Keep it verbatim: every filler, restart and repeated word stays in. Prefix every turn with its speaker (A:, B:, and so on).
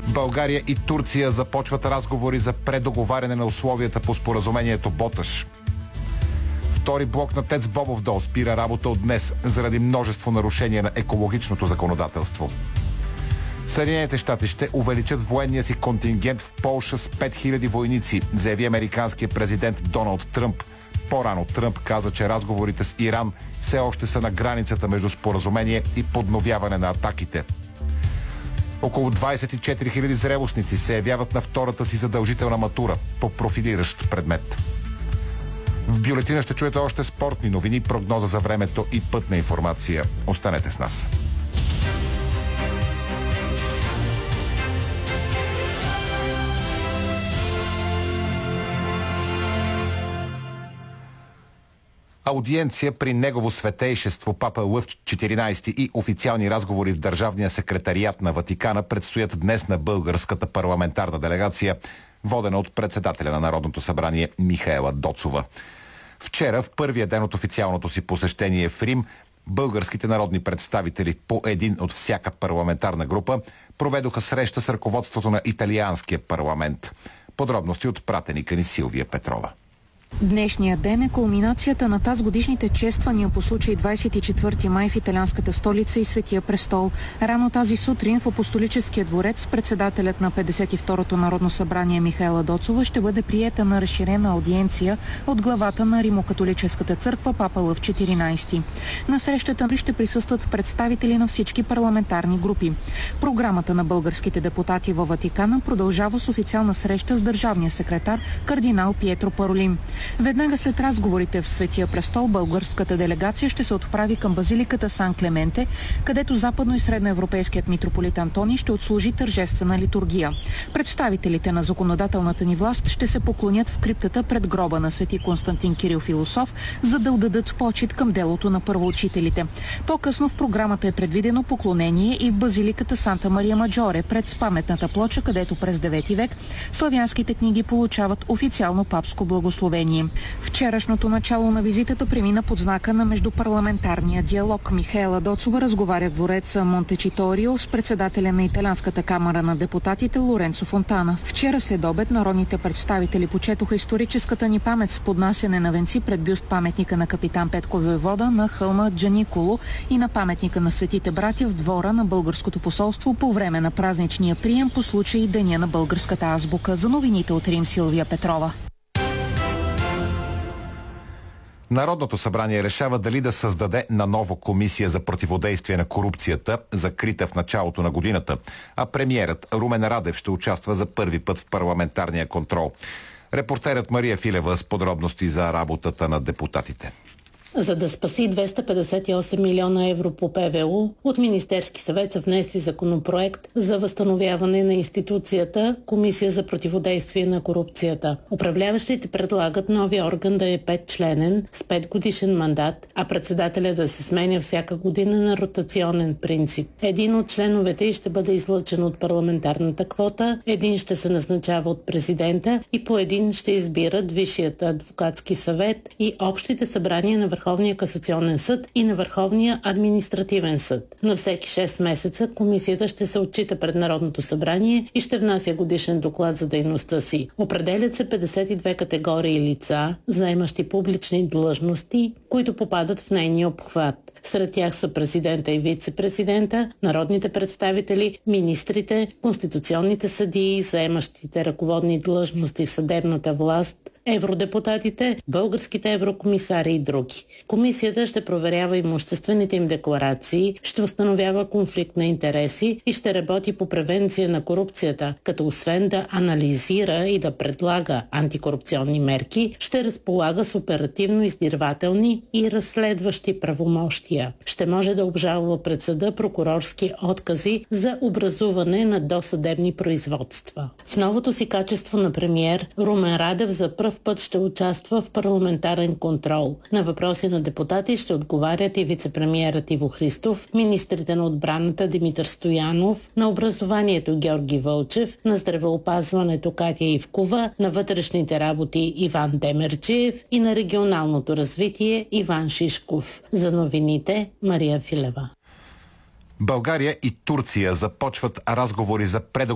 A: България и Турция започват разговори за предоговаряне на условията по споразумението Боташ. Втори блок на ТЕЦ Бобов дол спира работа от днес заради множество нарушения на екологичното законодателство. Съединените щати ще увеличат военния си контингент в Полша с пет хиляди войници, заяви американският президент Доналд Тръмп. По-рано Тръмп каза, че разговорите с Иран все още са на границата между споразумение и подновяване на атаките. Около двадесет и четири хиляди зрелостници се явяват на втората си задължителна матура по профилиращ предмет. В бюлетина ще чуете още спортни новини, прогноза за времето и пътна информация. Останете с нас. Аудиенция при негово светейшество Папа Лъв четиринадесети и официални разговори в Държавния секретариат на Ватикана предстоят днес на българската парламентарна делегация, водена от председателя на Народното събрание Михаела Доцова. Вчера, в първия ден от официалното си посещение в Рим, българските народни представители, по един от всяка парламентарна група, проведоха среща с ръководството на италианския парламент. Подробности от пратеника ни Силвия Петрова.
B: Днешният ден е кулминацията на тазгодишните чествания по случай двадесет и четвърти май в италианската столица и Светия престол. Рано тази сутрин в Апостолическия дворец председателят на петдесет и второто Народно събрание Михаела Доцова ще бъде приета на разширена аудиенция от главата на Римокатолическата църква Папа Лъв четиринадесети. На срещата ще присъстват представители на всички парламентарни групи. Програмата на българските депутати във Ватикана продължава с официална среща с държавния секретар кардинал Пиетро Паролин. Веднага след разговорите в Светия престол, българската делегация ще се отправи към базиликата Сан Клементе, където западно и средноевропейският митрополит Антоний ще отслужи тържествена литургия. Представителите на законодателната ни власт ще се поклонят в криптата пред гроба на свети Константин Кирил Философ, за да отдадат почит към делото на първоучителите. По-късно в програмата е предвидено поклонение и в базиликата Санта Мария Маджоре пред паметната плоча, където през девети век славянските книги получават официално папско благословение. Вчерашното начало на визитата премина под знака на междупарламентарния диалог. Михаела Доцова разговаря в двореца Монтечиторио с председателя на Италианската камара на депутатите Лоренцо Фонтана. Вчера след обед народните представители почетоха историческата ни памет с поднасяне на венци пред бюст паметника на капитан Петко Войвода на хълма Джаниколо и на паметника на светите братя в двора на българското посолство по време на празничния прием по случай Деня на българската азбука. За новините от Рим, Силвия Петрова.
A: Народното събрание решава дали да създаде наново комисия за противодействие на корупцията, закрита в началото на годината, а премиерът Румен Радев ще участва за първи път в парламентарния контрол. Репортерът Мария Филева с подробности за работата на депутатите.
C: За да спаси двеста петдесет и осем милиона евро по П В У, от Министерски съвет са внесли законопроект за възстановяване на институцията Комисия за противодействие на корупцията. Управляващите предлагат нови орган да е петчленен с петгодишен мандат, а председателя да се сменя всяка година на ротационен принцип. Един от членовете ще бъде излъчен от парламентарната квота, един ще се назначава от президента и по един ще избират Висшият адвокатски съвет и общите събрания на Върховния касационен съд и на Върховния административен съд. На всеки шест месеца комисията ще се отчита пред Народното събрание и ще внася годишен доклад за дейността си. Определят се петдесет и две категории лица, заемащи публични длъжности, които попадат в нейния обхват. Сред тях са президента и вице-президента, народните представители, министрите, конституционните съдии, заемащите ръководни длъжности в съдебната власт, евродепутатите, българските еврокомисари и други. Комисията ще проверява имуществените им декларации, ще установява конфликт на интереси и ще работи по превенция на корупцията, като освен да анализира и да предлага антикорупционни мерки, ще разполага с оперативно-издирвателни и разследващи правомощия. Ще може да обжалва пред съда прокурорски откази за образуване на досъдебни производства. В новото си качество на премиер Румен Радев за пръв път ще участва в парламентарен контрол. На въпроси на депутати ще отговарят и вице-премиерът Иво Христов, министрите на отбраната Димитър Стоянов, на образованието Георги Вълчев, на здравеопазването Катя Ивкова, на вътрешните работи Иван Демерджиев и на регионалното развитие Иван Шишков. За новините Мария Филева.
A: България и Турция започват разговори за предоговаряне